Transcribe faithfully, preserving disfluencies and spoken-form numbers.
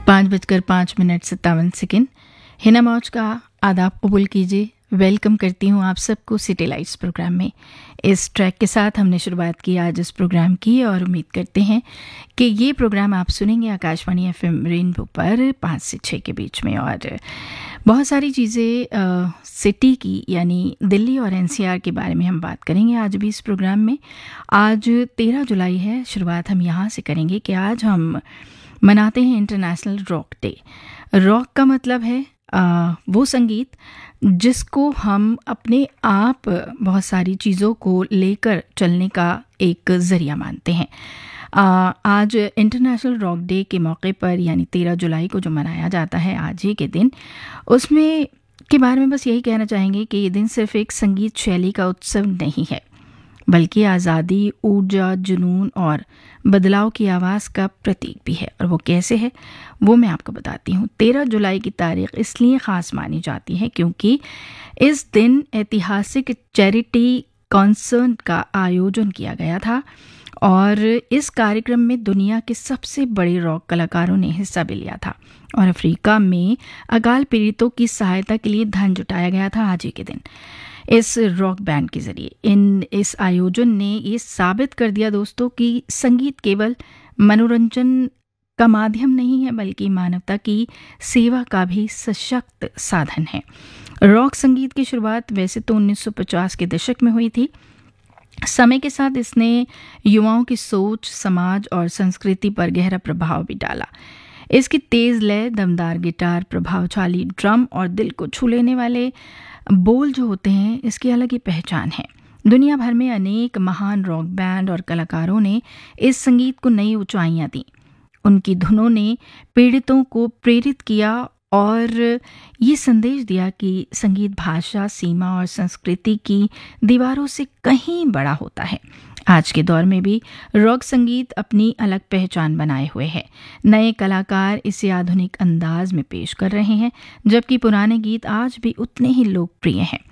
पाँच बजकर पाँच मिनट सत्तावन सेकेंड। हिना मौज का आदाब कबूल कीजिए। वेलकम करती हूँ आप सबको सिटी लाइट्स प्रोग्राम में। इस ट्रैक के साथ हमने शुरुआत की आज इस प्रोग्राम की और उम्मीद करते हैं कि ये प्रोग्राम आप सुनेंगे आकाशवाणी एफएम रेनबो पर पाँच से छः के बीच में। और बहुत सारी चीज़ें सिटी की यानी दिल्ली और एनसीआर के बारे में हम बात करेंगे आज भी इस प्रोग्राम में। आज तेरह जुलाई है। शुरुआत हम यहाँ से करेंगे कि आज हम मनाते हैं इंटरनेशनल रॉक डे। रॉक का मतलब है आ, वो संगीत जिसको हम अपने आप बहुत सारी चीज़ों को लेकर चलने का एक ज़रिया मानते हैं। आ, आज इंटरनेशनल रॉक डे के मौके पर यानी तेरह जुलाई को जो मनाया जाता है आज ही के दिन, उसमें के बारे में बस यही कहना चाहेंगे कि ये दिन सिर्फ एक संगीत शैली का उत्सव नहीं है, बल्कि आज़ादी, ऊर्जा, जुनून और बदलाव की आवाज़ का प्रतीक भी है। और वो कैसे है वो मैं आपको बताती हूँ। तेरह जुलाई की तारीख इसलिए ख़ास मानी जाती है क्योंकि इस दिन ऐतिहासिक चैरिटी कॉन्सर्ट का आयोजन किया गया था और इस कार्यक्रम में दुनिया के सबसे बड़े रॉक कलाकारों ने हिस्सा भी लिया था और अफ्रीका में अकाल पीड़ितों की सहायता के लिए धन जुटाया गया था आज ही के दिन इस रॉक बैंड के जरिए। इन इस आयोजन ने ये साबित कर दिया दोस्तों कि संगीत केवल मनोरंजन का माध्यम नहीं है बल्कि मानवता की सेवा का भी सशक्त साधन है। रॉक संगीत की शुरुआत वैसे तो उन्नीस सौ पचास के दशक में हुई थी। समय के साथ इसने युवाओं की सोच, समाज और संस्कृति पर गहरा प्रभाव भी डाला। इसकी तेज लय, दमदार गिटार, प्रभावशाली ड्रम और दिल को छू लेने वाले बोल जो होते हैं, इसकी अलग ही पहचान है। दुनिया भर में अनेक महान रॉक बैंड और कलाकारों ने इस संगीत को नई ऊंचाइयां दी। उनकी धुनों ने पीड़ितों को प्रेरित किया और ये संदेश दिया कि संगीत भाषा, सीमा और संस्कृति की दीवारों से कहीं बड़ा होता है। आज के दौर में भी रॉक संगीत अपनी अलग पहचान बनाए हुए है। नए कलाकार इसे आधुनिक अंदाज में पेश कर रहे हैं, जबकि पुराने गीत आज भी उतने ही लोकप्रिय हैं।